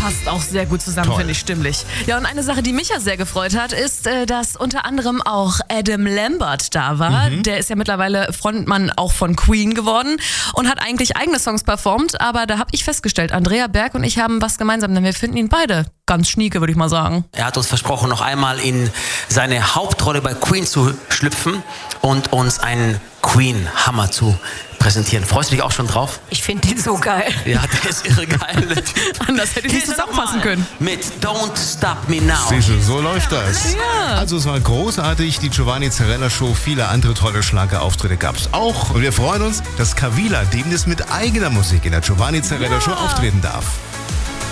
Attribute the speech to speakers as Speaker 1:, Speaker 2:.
Speaker 1: passt auch sehr gut zusammen, finde ich, stimmlich. Ja, und eine Sache, die mich ja sehr gefreut hat, ist, dass unter anderem auch Adam Lambert da war. Der ist ja mittlerweile Frontmann auch von Queen geworden und hat eigentlich eigene Songs performt, aber da habe ich festgestellt, Andrea Berg und ich haben was gemeinsam, denn wir finden ihn beide ganz schnieke, würde ich mal sagen.
Speaker 2: Er hat uns versprochen, noch einmal in seine Hauptrolle bei Queen zu schlüpfen und uns einen Queen-Hammer zu präsentieren. Freust du dich auch schon drauf?
Speaker 3: Ich finde den so geil.
Speaker 2: Ja, der ist irre geil.
Speaker 1: Anders hätte ich nicht zusammenfassen können.
Speaker 2: Mit Don't Stop Me Now.
Speaker 4: Siehst du, so läuft das.
Speaker 1: Ja.
Speaker 4: Also es war großartig, die Giovanni Zarella Show, viele andere tolle Schlagerauftritte gab es auch. Und wir freuen uns, dass Kavila demnächst mit eigener Musik in der Giovanni Zarella Show auftreten darf.